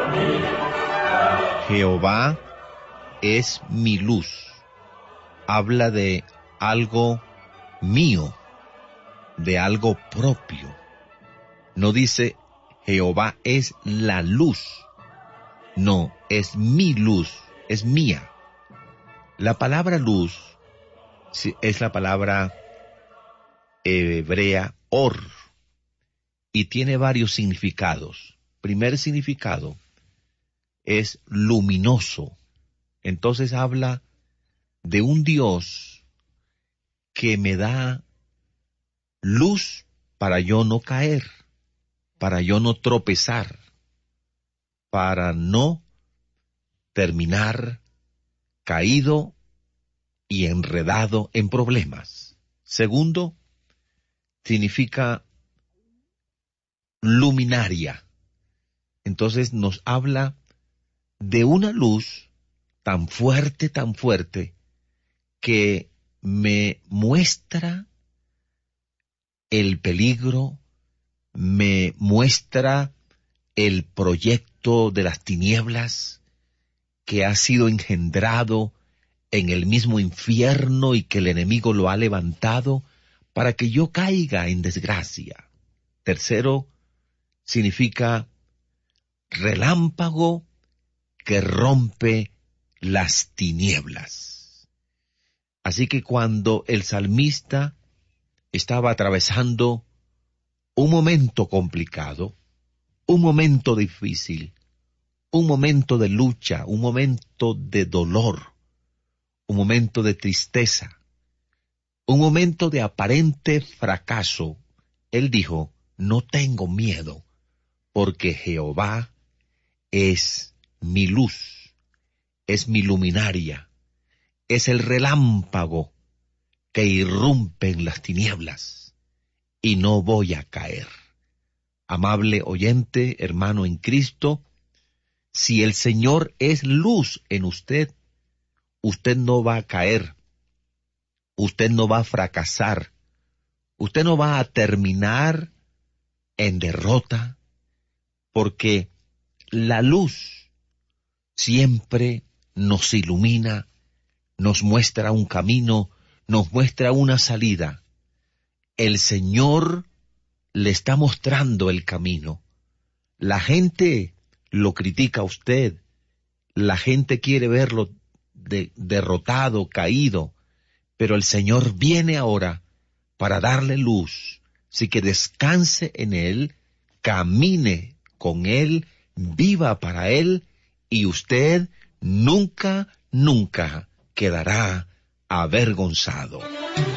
Jehová es mi luz. Habla de algo mío, de algo propio. No dice Jehová es la luz. No, es mi luz, es mía. La palabra luz es la palabra hebrea or y tiene varios significados. Primer significado es luminoso. Entonces habla de un Dios que me da luz para yo no caer, para yo no tropezar, para no terminar caído y enredado en problemas. Segundo, significa luminaria. Entonces nos habla de una luz tan fuerte, que me muestra el peligro, me muestra el proyecto de las tinieblas que ha sido engendrado en el mismo infierno y que el enemigo lo ha levantado para que yo caiga en desgracia. Tercero, significa relámpago que rompe las tinieblas. Así que cuando el salmista estaba atravesando un momento complicado, un momento difícil, un momento de lucha, un momento de dolor, un momento de tristeza, un momento de aparente fracaso, él dijo, no tengo miedo, porque Jehová es mi luz, es mi luminaria, es el relámpago que irrumpe en las tinieblas, y no voy a caer. Amable oyente, hermano en Cristo, si el Señor es luz en usted, usted no va a caer, usted no va a fracasar, usted no va a terminar en derrota, porque la luz siempre nos ilumina, nos muestra un camino, nos muestra una salida. El Señor le está mostrando el camino. La gente lo critica a usted, la gente quiere verlo derrotado, caído, pero el Señor viene ahora para darle luz, así que descanse en Él, camine con Él, viva para Él, y usted nunca quedará avergonzado.